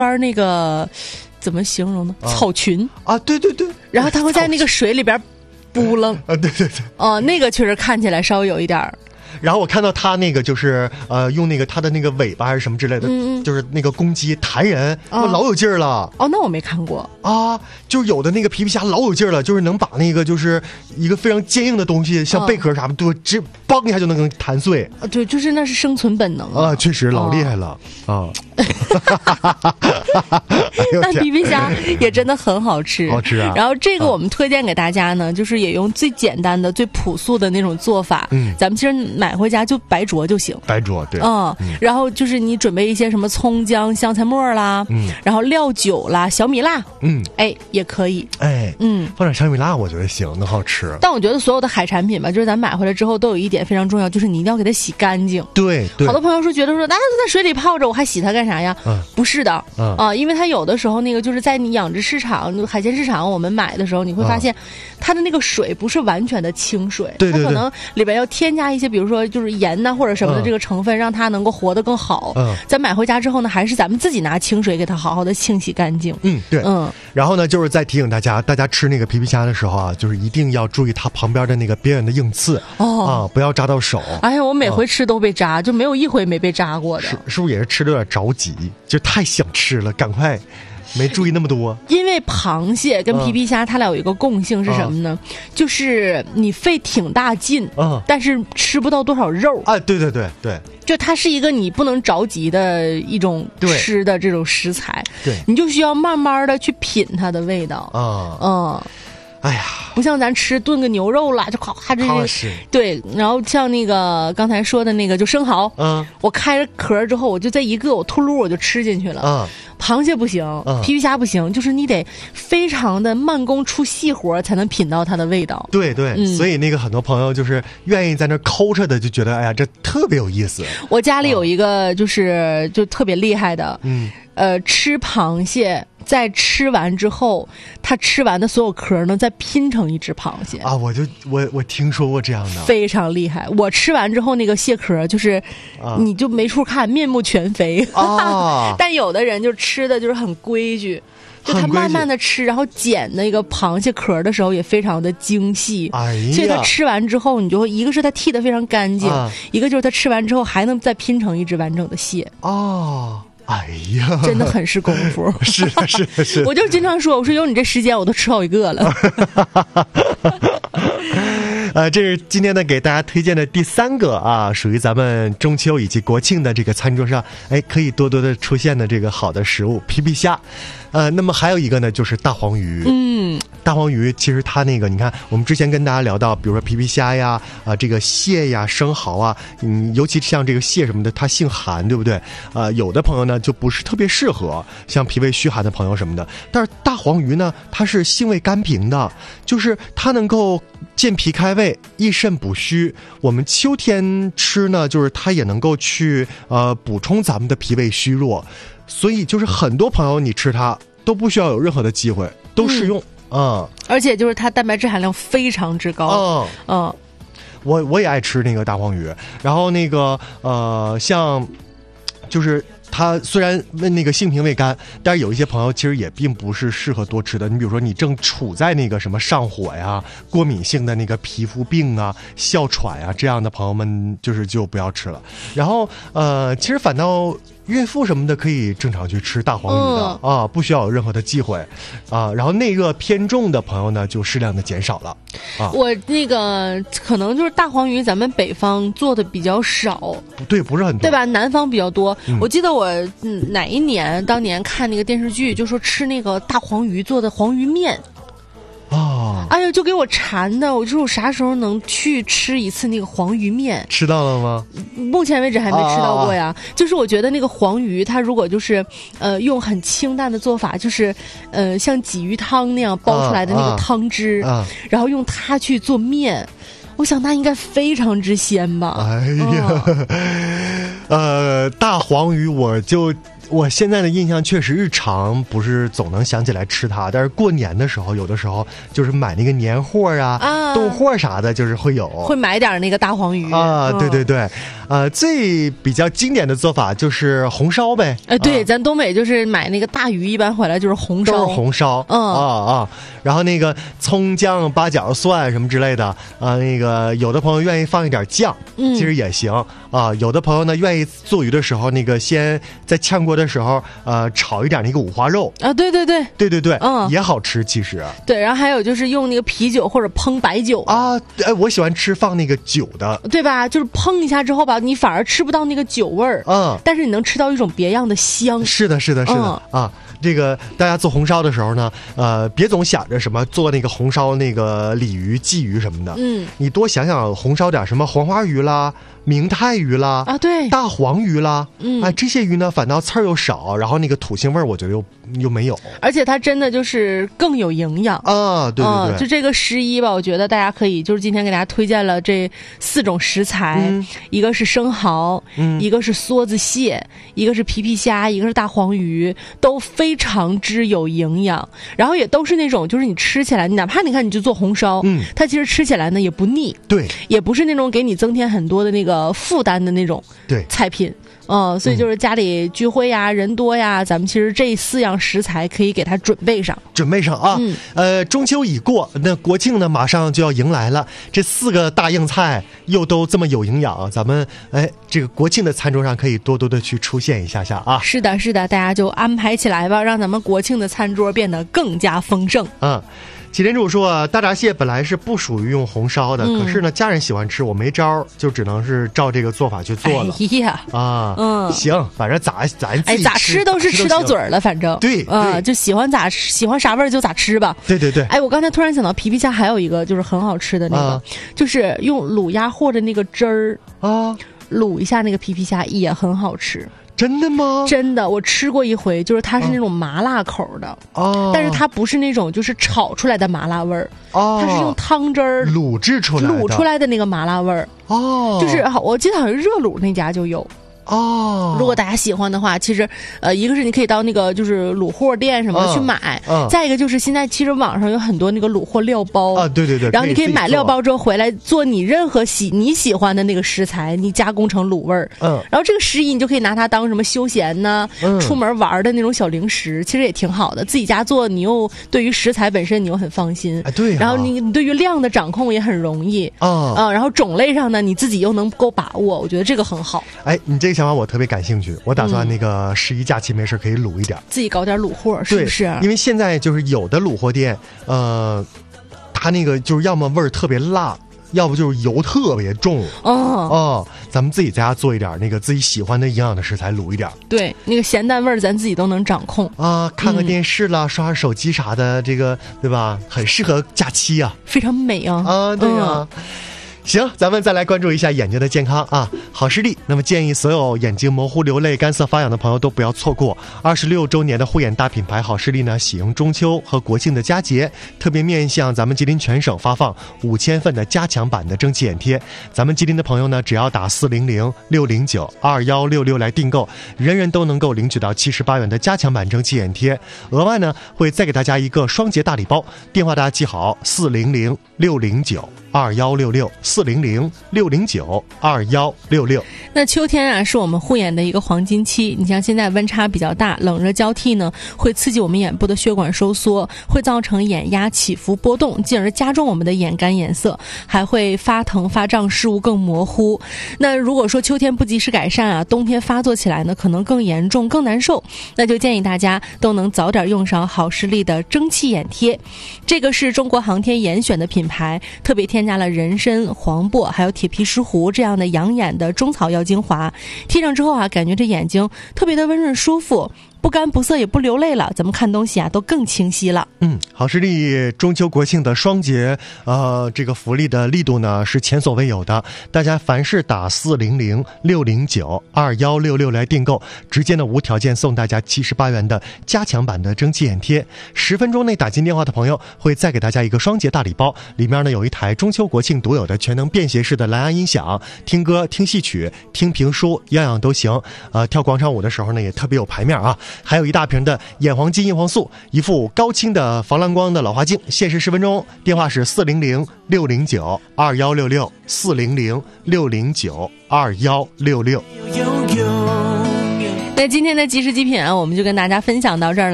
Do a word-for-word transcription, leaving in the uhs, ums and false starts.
圈那个怎么形容呢？啊、草裙啊，对对对， 然后它会在那个水里边扑棱啊，对对对， 哦、呃，那个确实看起来稍微有一点儿。 然后我看到他那个就是呃用那个他的那个尾巴还是什么之类的，嗯、就是那个公鸡弹人，哦、老有劲儿了。 哦，那我没看过啊，就有的那个皮皮虾老有劲儿了，就是能把那个就是一个非常坚硬的东西，像贝壳啥的，都直嘣一下就能弹碎。 啊，对，就是那是生存本能啊， 啊确实老厉害了、哦、啊。 但皮皮虾也真的很好吃， 好吃啊。 然后这个我们推荐给大家呢，就是也用最简单的、最朴素的那种做法。嗯，咱们其实买回家就白灼就行。 白灼，对。 嗯，嗯然后就是你准备一些什么葱姜香菜末啦，嗯，然后料酒啦、小米辣，嗯，哎也可以， 哎，嗯，放点小米辣我觉得行，能好吃。 但我觉得所有的海产品吧，就是咱买回来之后都有一点非常重要，就是你一定要给它洗干净。 对对。 好多朋友说觉得说，那、啊、在水里泡着，我还洗它干啥呀？嗯，不是的，嗯啊，因为它有的时候那个就是在你养殖市场、海鲜市场，我们买的时候，你会发现，它的那个水不是完全的清水， 对对对， 它可能里边要添加一些，比如说就是盐呐、啊、或者什么的这个成分，嗯、让它能够活得更好。嗯，咱买回家之后呢，还是咱们自己拿清水给它好好的清洗干净。 嗯，对，嗯。然后呢，就是再提醒大家，大家吃那个皮皮虾的时候啊，就是一定要注意它旁边的那个边缘的硬刺哦，啊，不要扎到手。 哎呀，我每回吃都被扎，啊、就没有一回没被扎过的。 是是不是也是吃的有点着急，就太想吃了，赶快。没注意那么多， 因为螃蟹跟皮皮虾它俩有一个共性是什么呢？嗯、就是你费挺大劲，嗯，但是吃不到多少肉啊！对对对对， 就它是一个你不能着急的一种吃的这种食材， 对， 你就需要慢慢的去品它的味道啊，嗯。 哎呀， 不像咱吃炖个牛肉啦，就咔咔这是对，然后像那个刚才说的那个就生蚝，嗯，我开着壳之后，我就这一个我秃噜我就吃进去了，嗯，螃蟹不行，嗯、皮皮虾不行，就是你得非常的慢工出细活才能品到它的味道。 对对，嗯、所以那个很多朋友就是愿意在那抠着的，就觉得哎呀这特别有意思。 我家里有一个就是就特别厉害的，嗯。呃，吃螃蟹，在吃完之后，他吃完的所有壳呢，再拼成一只螃蟹啊！我就我我听说过这样的， 非常厉害。我吃完之后，那个蟹壳就是，啊、你就没处看，面目全非。啊、但有的人就吃的就是很规矩。就他慢慢的吃，然后捡那个螃蟹壳的时候也非常的精细，哎呀，所以他吃完之后，你就会一个是他剔得非常干净，啊、一个就是他吃完之后还能再拼成一只完整的蟹。 哦。哎呀， 真的很是功夫。 是的，是的，是的。 我就经常说，我说有你这时间，我都吃好一个了。 呃，这是今天呢给大家推荐的第三个啊，属于咱们中秋以及国庆的这个餐桌上，哎，可以多多的出现的这个好的食物——皮皮虾。呃，那么还有一个呢，就是大黄鱼。嗯，大黄鱼其实它那个，你看，我们之前跟大家聊到，比如说皮皮虾呀，啊、呃，这个蟹呀、生蚝啊，嗯，尤其像这个蟹什么的，它性寒，对不对？啊、呃，有的朋友呢就不是特别适合，像脾胃虚寒的朋友什么的。但是大黄鱼呢，它是性味甘平的，就是它能够健脾开胃、益肾补虚。我们秋天吃呢，就是它也能够去呃补充咱们的脾胃虚弱。所以就是很多朋友你吃它都不需要有任何的机会，都适用啊、嗯嗯。 而且就是它蛋白质含量非常之高。嗯嗯， 我我也爱吃那个大黄鱼，然后那个呃像就是它虽然那个性平味甘，但是有一些朋友其实也并不是适合多吃的。你比如说你正处在那个什么上火呀、过敏性的那个皮肤病啊、哮喘呀这样的朋友们，就是就不要吃了。然后呃，其实反倒孕妇什么的可以正常去吃大黄鱼的、嗯、啊，不需要有任何的忌讳啊。然后内热偏重的朋友呢，就适量的减少了啊。 我那个可能就是大黄鱼，咱们北方做的比较少， 对，不是很多， 对吧？南方比较多。嗯、我记得我嗯哪一年当年看那个电视剧，就说吃那个大黄鱼做的黄鱼面。哦，哎呀，就给我馋的，我说我啥时候能去吃一次那个黄鱼面？ 吃到了吗？ 目前为止还没吃到过呀。啊、就是我觉得那个黄鱼，它如果就是呃用很清淡的做法，就是呃像鲫鱼汤那样煲出来的那个汤汁，啊啊、然后用它去做面，我想那应该非常之鲜吧。 哎呀，哦、呃，大黄鱼我就。 我现在的印象确实日常不是总能想起来吃它，但是过年的时候有的时候就是买那个年货啊、啊冻货啥的，就是会有会买点那个大黄鱼啊、嗯，对对对，呃，最比较经典的做法就是红烧呗。 哎，对、啊，咱东北就是买那个大鱼，一般回来就是红烧， 都是红烧， 嗯啊啊，然后那个葱姜八角蒜什么之类的啊，那个有的朋友愿意放一点酱，嗯，其实也行啊。有的朋友呢愿意做鱼的时候，那个先在炝锅的时候，呃，炒一点那个五花肉啊，对对对， 对对对， 嗯， 也好吃，其实。 对，然后还有就是用那个啤酒或者烹白酒啊，哎，我喜欢吃放那个酒的， 对吧？就是烹一下之后吧，你反而吃不到那个酒味儿， 嗯， 但是你能吃到一种别样的香。 是的，是的，是的、嗯、啊。这个大家做红烧的时候呢，呃，别总想着什么做那个红烧那个鲤鱼、鲫鱼什么的，嗯，你多想想红烧点什么黄花鱼啦、明太鱼啦， 啊，对， 大黄鱼啦， 嗯， 啊，这些鱼呢反倒刺儿又少，然后那个土腥味儿我觉得又又没有， 而且它真的就是更有营养啊，对对对， 嗯、就这个十一吧，我觉得大家可以就是今天给大家推荐了这四种食材，嗯、一个是生蚝，嗯，一个是梭子蟹，一个是皮皮虾，一个是大黄鱼，都非常之有营养，然后也都是那种就是你吃起来，哪怕你看你就做红烧，嗯，它其实吃起来呢也不腻， 对， 也不是那种给你增添很多的那个负担的那种对菜品。嗯，所以就是家里聚会呀、嗯、人多呀，咱们其实这四样食材可以给它准备上， 准备上啊。嗯、呃，中秋已过，那国庆呢马上就要迎来了，这四个大硬菜又都这么有营养，咱们哎，这个国庆的餐桌上可以多多的去出现一下下啊。 是的，是的，大家就安排起来吧，让咱们国庆的餐桌变得更加丰盛。 嗯。启天主说，大闸蟹本来是不属于用红烧的、嗯、可是呢家人喜欢吃，我没招，就只能是照这个做法去做了。 哎呀啊，嗯，行，反正咋咱自己吃， 哎，咋吃都是吃到嘴儿了，反正对啊、嗯，就喜欢咋喜欢啥味儿就咋吃吧。 对对对。 哎，我刚才突然想到皮皮虾还有一个就是很好吃的那个，啊、就是用卤鸭货的那个汁儿啊，卤一下那个皮皮虾也很好吃。 真的吗？ 真的，我吃过一回，就是它是那种麻辣口的哦，但是它不是那种就是炒出来的麻辣味儿哦，它是用汤汁儿卤制出来的， 卤出来的那个麻辣味儿哦，就是我记得好像热卤那家就有。哦，如果大家喜欢的话，其实呃，一个是你可以到那个就是卤货店什么的去买，嗯嗯、再一个就是现在其实网上有很多那个卤货料包啊，对对对， 然后你可以买料包之后回来做你任何喜你喜欢的那个食材，你加工成卤味儿，嗯，然后这个十一你就可以拿它当什么休闲呢、嗯，出门玩的那种小零食，其实也挺好的。自己家做，你又对于食材本身你又很放心， 哎，对、啊， 然后你你对于量的掌控也很容易啊啊，然后种类上呢你自己又能够把握，我觉得这个很好。 哎，你这个想法我特别感兴趣，我打算那个十一假期没事可以卤一点， 自己搞点卤货，是不是？ 因为现在就是有的卤货店，呃，它那个就是要么味儿特别辣，要不就是油特别重哦哦，咱们自己在家做一点那个自己喜欢的营养的食材卤一点， 对，那个咸淡味儿咱自己都能掌控啊。看个电视啦、嗯，刷刷手机啥的，这个对吧？很适合假期啊， 非常美啊啊，对啊。嗯行，咱们再来关注一下眼睛的健康啊！好视力，那么建议所有眼睛模糊、流泪、干涩、发痒的朋友都不要错过二十六周年的护眼大品牌好视力呢，喜迎中秋和国庆的佳节，特别面向咱们吉林全省发放五千份的加强版的蒸汽眼贴。咱们吉林的朋友呢，只要打四零零六零九二幺六六来订购，人人都能够领取到七十八元的加强版蒸汽眼贴。额外呢，会再给大家一个双节大礼包，电话大家记好：四零零六零九二幺六六。四零零六零九二幺六六。 那秋天啊，是我们护眼的一个黄金期。你像现在温差比较大，冷热交替呢，会刺激我们眼部的血管收缩，会造成眼压起伏波动，进而加重我们的眼干眼涩，还会发疼发胀，视物更模糊。那如果说秋天不及时改善啊，冬天发作起来呢，可能更严重、更难受。那就建议大家都能早点用上好视力的蒸汽眼贴。这个是中国航天严选的品牌，特别添加了人参、黄柏还有铁皮石斛这样的养眼的中草药精华，贴上之后啊，感觉这眼睛特别的温润舒服， 不干不涩也不流泪了，咱们看东西啊都更清晰了。 嗯，好视力中秋国庆的双节，呃，这个福利的力度呢是前所未有的。大家凡是打四零零六零九二幺六六来订购，直接呢无条件送大家七十八元的加强版的蒸汽眼贴。十分钟内打进电话的朋友，会再给大家一个双节大礼包，里面呢有一台中秋国庆独有的全能便携式的蓝牙音响，听歌、听戏曲、听评书，样样都行。呃，跳广场舞的时候呢也特别有排面啊。还有一大瓶的眼黄金叶黄素，一副高清的防蓝光的老花镜，限时十分钟，电话是四零零六零九二幺六六四零零六零九二幺六六。 那今天的即时极品啊，我们就跟大家分享到这儿了。